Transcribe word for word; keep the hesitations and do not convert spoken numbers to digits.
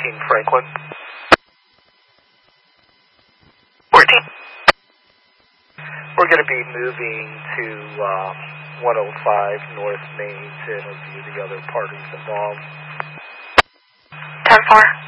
fourteen Franklin. fourteen. We're going to be moving to um, one oh five North Main to interview the other parties involved. ten four.